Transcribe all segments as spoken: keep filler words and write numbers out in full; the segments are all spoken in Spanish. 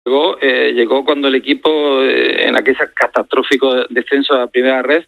Llegó, eh, llegó cuando el equipo, eh, en aquel catastrófico descenso a la primera red,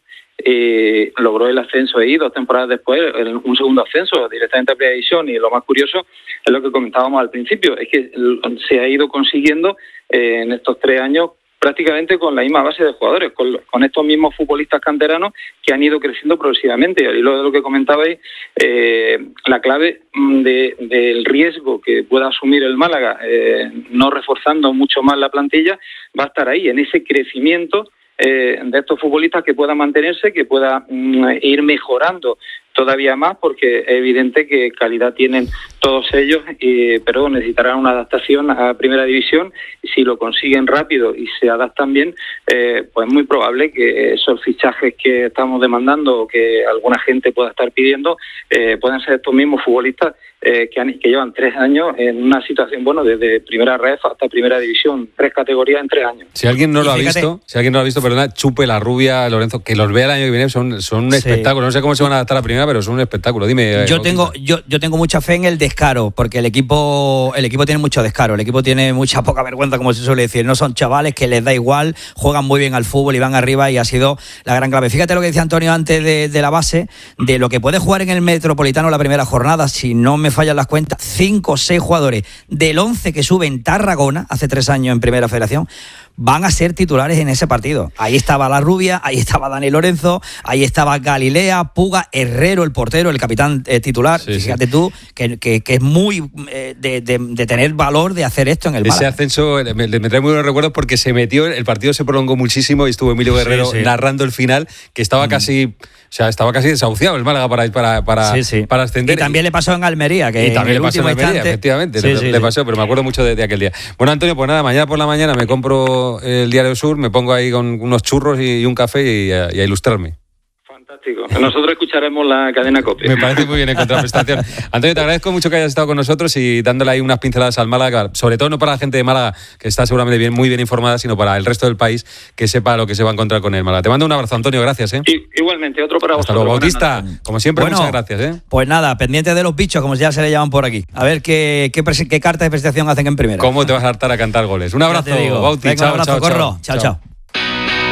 eh, logró el ascenso ahí dos temporadas después, un segundo ascenso directamente a primera división. Y lo más curioso es lo que comentábamos al principio, es que se ha ido consiguiendo eh, en estos tres años prácticamente con la misma base de jugadores, con, con estos mismos futbolistas canteranos que han ido creciendo progresivamente. Y lo de lo que comentabais, eh, la clave de, del riesgo que pueda asumir el Málaga, eh, no reforzando mucho más la plantilla, va a estar ahí, en ese crecimiento eh, de estos futbolistas, que pueda mantenerse, que pueda mm, ir mejorando todavía más, porque es evidente que calidad tienen todos ellos, eh, pero necesitarán una adaptación a primera división. Y si lo consiguen rápido y se adaptan bien, eh, pues es muy probable que esos fichajes que estamos demandando o que alguna gente pueda estar pidiendo eh, puedan ser estos mismos futbolistas eh, que, han, que llevan tres años en una situación, bueno, desde primera red hasta primera división, tres categorías en tres años. Si alguien no lo ha visto, si alguien no lo ha visto, perdona, Chupe, La Rubia, Lorenzo, que los vea el año que viene, son, son un sí. espectáculo. No sé cómo se van a adaptar a primera, pero son un espectáculo. Dime. Yo tengo, yo, yo tengo mucha fe en el descaro, porque el equipo, el equipo tiene mucho descaro, el equipo tiene mucha poca vergüenza, como se suele decir. No son chavales que les da igual, juegan muy bien al fútbol y van arriba, y ha sido la gran clave. Fíjate lo que decía Antonio antes de, de la base, de lo que puede jugar en el Metropolitano la primera jornada, si no me fallan las cuentas, cinco o seis jugadores del once que sube en Tarragona hace tres años en Primera Federación van a ser titulares en ese partido. Ahí estaba La Rubia, ahí estaba Dani Lorenzo, ahí estaba Galilea, Puga, Herrero, el portero, el capitán eh, titular. Sí, Fíjate sí. tú que, que, que es muy eh, de, de, de tener valor de hacer esto en el Málaga. Ese ascenso me, me trae muy buenos recuerdos, porque se metió, el partido se prolongó muchísimo y estuvo Emilio Guerrero sí, sí. narrando el final, que estaba mm. casi, o sea, estaba casi desahuciado el Málaga para, para, para, sí, sí. para ascender. Y también le pasó en Almería, que y también en el le pasó en Almería, instante... efectivamente, sí, le, sí, le sí. pasó, pero me acuerdo mucho de, de aquel día. Bueno, Antonio, pues nada, mañana por la mañana me compro el Diario Sur, me pongo ahí con unos churros y, y un café y a, y a ilustrarme. Fantástico. Nosotros escucharemos la cadena COPE. Me parece muy bien en contraprestación. Antonio, te agradezco mucho que hayas estado con nosotros y dándole ahí unas pinceladas al Málaga, sobre todo no para la gente de Málaga, que está seguramente bien, muy bien informada, sino para el resto del país, que sepa lo que se va a encontrar con el Málaga. Te mando un abrazo, Antonio, gracias. ¿eh? Y, igualmente, otro para vosotros. Hasta luego, Bautista. Como siempre, bueno, muchas gracias. ¿eh? Pues nada, pendiente de los bichos, como ya se le llaman por aquí. A ver qué, qué, qué carta de presentación hacen en primera. ¿Cómo te vas a hartar a cantar goles? Un abrazo, Bauti. Venga, chao, un abrazo, chao, corro. chao, chao. chao. chao.